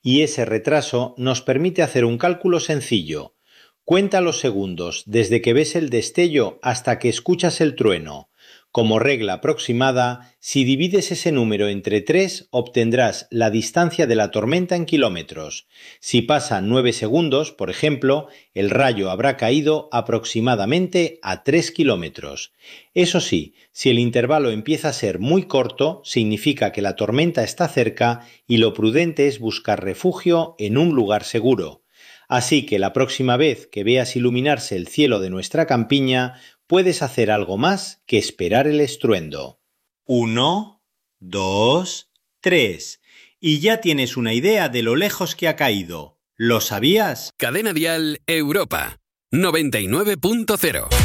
y ese retraso nos permite hacer un cálculo sencillo. Cuenta los segundos desde que ves el destello hasta que escuchas el trueno. Como regla aproximada, si divides ese número entre 3, obtendrás la distancia de la tormenta en kilómetros. Si pasan 9 segundos, por ejemplo, el rayo habrá caído aproximadamente a 3 kilómetros. Eso sí, si el intervalo empieza a ser muy corto, significa que la tormenta está cerca y lo prudente es buscar refugio en un lugar seguro. Así que la próxima vez que veas iluminarse el cielo de nuestra campiña, puedes hacer algo más que esperar el estruendo. 1, 2, 3. Y ya tienes una idea de lo lejos que ha caído. ¿Lo sabías? Cadena Dial Europa 99.0